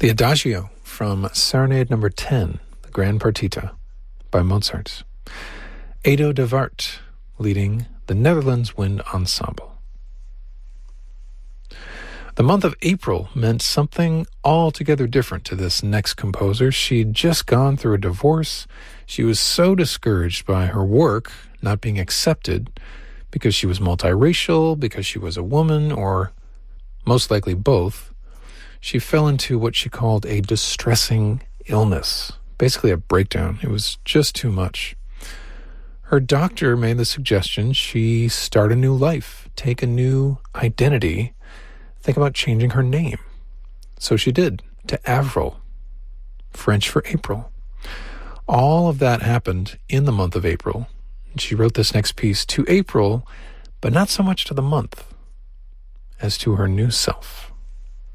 The Adagio from Serenade Number 10, the Grand Partita by Mozart. Edo de Waart leading the Netherlands Wind Ensemble. The month of April meant something altogether different to this next composer. She'd just gone through a divorce. She was so discouraged by her work not being accepted because she was multiracial, because she was a woman, or most likely both. She fell into what she called a distressing illness, basically a breakdown. It was just too much. Her doctor made the suggestion she start a new life, take a new identity, think about changing her name. So she did, to Avril, French for April. All of that happened in the month of April. She wrote this next piece to April, but not so much to the month as to her new self.